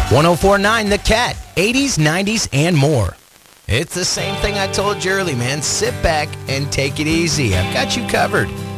1049 The Cat, 80s, 90s, and more. It's the same thing I told you early, man. Sit back and take it easy. I've got you covered.